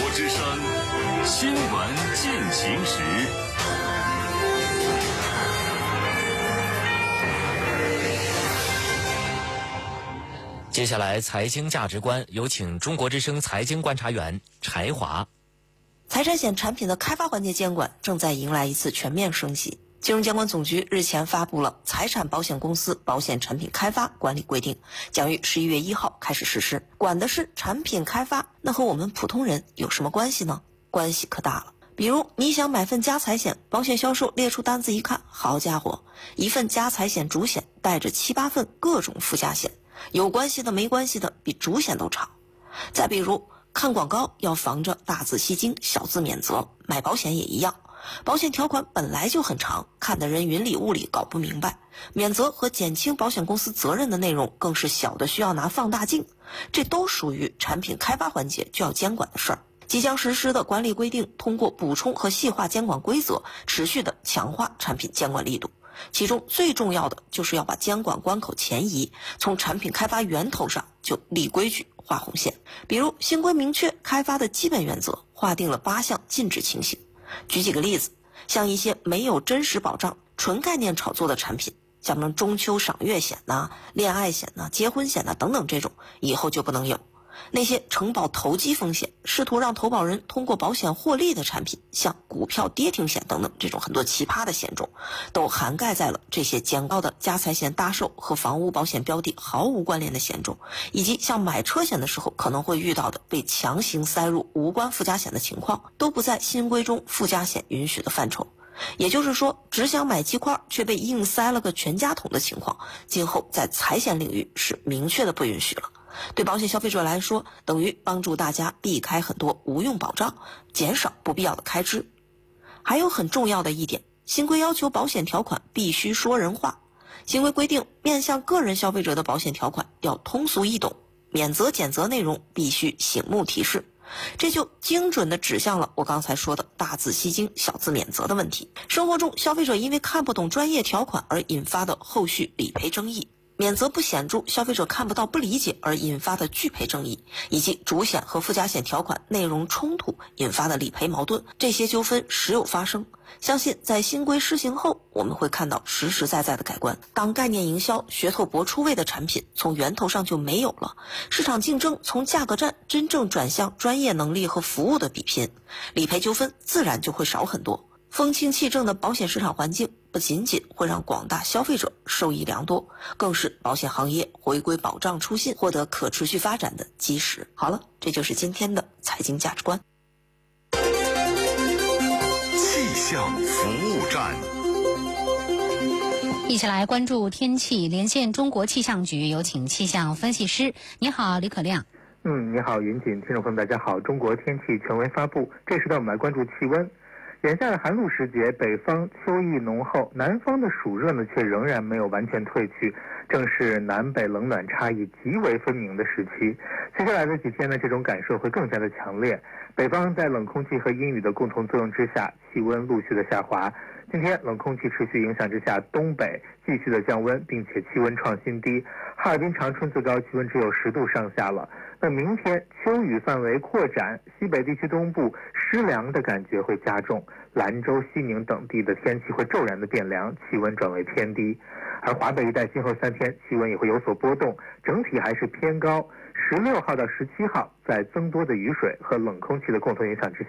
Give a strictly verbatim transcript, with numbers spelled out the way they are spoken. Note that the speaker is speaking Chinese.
之声新闻进行时。 接下来财经价值观，有请中国之声财经观察员柴华。 财产险产品的开发环节监管正在迎来一次全面升级。金融监管总局日前发布了《财产保险公司保险产品开发管理规定》，将于十一月一号开始实施，管的是产品开发。那和我们普通人有什么关系呢？关系可大了。比如你想买份家财险，保险销售列出单子一看，好家伙，一份家财险主险带着七八份各种附加险，有关系的没关系的比主险都长。再比如看广告要防着大字吸睛小字免责，买保险也一样，保险条款本来就很长，看得人云里雾里搞不明白，免责和减轻保险公司责任的内容更是小的需要拿放大镜，这都属于产品开发环节就要监管的事儿。即将实施的管理规定通过补充和细化监管规则，持续的强化产品监管力度。其中最重要的就是要把监管关口前移，从产品开发源头上就立规矩画红线。比如新规明确开发的基本原则，划定了八项禁止情形。举几个例子，像一些没有真实保障、纯概念炒作的产品，像什么中秋赏月险呐、恋爱险呐、结婚险呐等等，这种以后就不能有。那些承保投机风险，试图让投保人通过保险获利的产品，像股票跌停险等等这种很多奇葩的险种，都涵盖在了这些简报的家财险大寿和房屋保险标的毫无关联的险种，以及像买车险的时候可能会遇到的被强行塞入无关附加险的情况，都不在新规中附加险允许的范畴。也就是说，只想买鸡块却被硬塞了个全家桶的情况，今后在财险领域是明确的不允许了。对保险消费者来说，等于帮助大家避开很多无用保障，减少不必要的开支。还有很重要的一点，新规要求保险条款必须说人话。新规规定，面向个人消费者的保险条款要通俗易懂，免责减责内容必须醒目提示。这就精准地指向了我刚才说的大字吸睛小字免责的问题。生活中消费者因为看不懂专业条款而引发的后续理赔争议，免责不显著，消费者看不到不理解而引发的拒赔争议，以及主险和附加险条款内容冲突引发的理赔矛盾，这些纠纷时有发生。相信在新规施行后，我们会看到实实在在的改观。当概念营销、噱头博出位的产品从源头上就没有了，市场竞争从价格战真正转向专业能力和服务的比拼，理赔纠纷自然就会少很多。风清气正的保险市场环境不仅仅会让广大消费者受益良多，更是保险行业回归保障初心、获得可持续发展的基石。好了，这就是今天的财经价值观。 气象服务站， 一起来关注天气，连线中国气象局，有请气象分析师。你好，李可亮。 嗯，你好，云锦，听众朋友们，大家好。中国天气权威发布，这时段我们来关注气温。眼下的寒露时节，北方秋意浓厚，南方的暑热呢却仍然没有完全退去，正是南北冷暖差异极为分明的时期。接下来的几天呢，这种感受会更加的强烈。北方在冷空气和阴雨的共同作用之下，气温陆续的下滑。今天冷空气持续影响之下，东北继续的降温，并且气温创新低。哈尔滨、长春最高气温只有十度上下了。那明天秋雨范围扩展，西北地区东部湿凉的感觉会加重，兰州、西宁等地的天气会骤然的变凉，气温转为偏低。而华北一带今后三天气温也会有所波动，整体还是偏高。十六号到十七号，在增多的雨水和冷空气的共同影响之下，